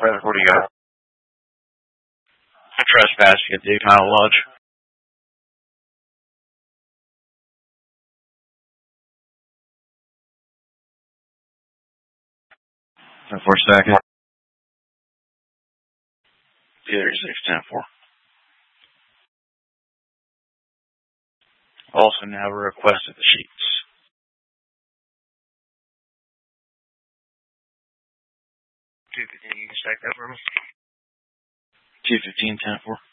What do you got? Trespassing at the Kyle Lodge. 4 seconds. 36-10-4. Also now requested the sheets. 215, you can stack that for me. 215-10-4.